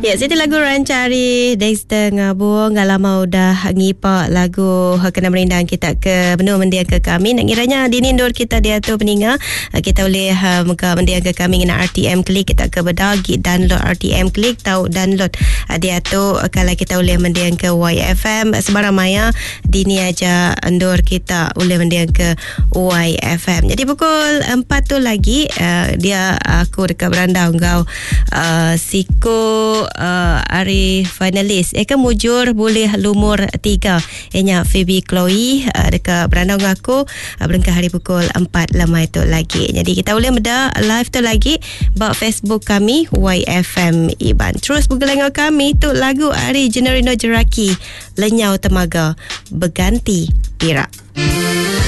Ya, saya lagu Rancari Dexter Ngabung. Lama udah ngipak lagu Kena Merindang kita ke benua mendiang ke kami. Nak kiranya dinindur kita dia tu peninga. Kita boleh muka mendiang ke kami dengan RTM Klik. Kita ke bedagi download RTM Klik. Tahu download dia tu kalau kita boleh mendiang ke YFM. Sebarang maya dini aja endur kita boleh mendiang ke YFM. Jadi pukul 4 tu lagi dia aku dekat beranda kau Siko hari finalis kan mujur boleh lumur 3 ianya Phoebe Chloe dekat berandang aku berengkah hari pukul 4 lama itu lagi. Jadi kita boleh beda live tu lagi bak Facebook kami YFM Iban. Terus bergelengar kami tu lagu Ari Generino Jeraki Lenyau Temaga Berganti Pirak.